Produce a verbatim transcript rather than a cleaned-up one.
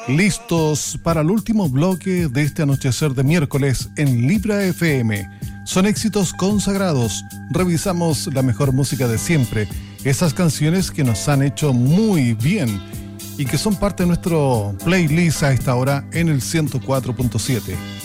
Listos para el último bloque de este anochecer de miércoles en Libra F M. Son éxitos consagrados. Revisamos la mejor música de siempre. Esas canciones que nos han hecho muy bien y que son parte de nuestro playlist a esta hora en el ciento cuatro punto siete.